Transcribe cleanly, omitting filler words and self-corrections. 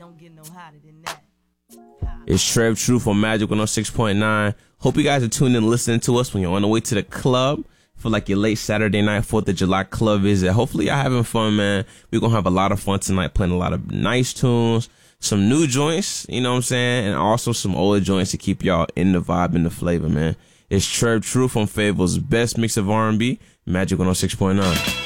don't get no hotter than that. It's Trev Truth on Magic 106.9. Hope you guys are tuning in and listening to us when you're on the way to the club for like your late Saturday night, 4th of July club visit. Hopefully y'all having fun, man. We're going to have a lot of fun tonight, playing a lot of nice tunes, some new joints, you know what I'm saying, and also some older joints to keep y'all in the vibe and the flavor, man. It's Trev Truth on Fable's best mix of R&B, Magic 106.9.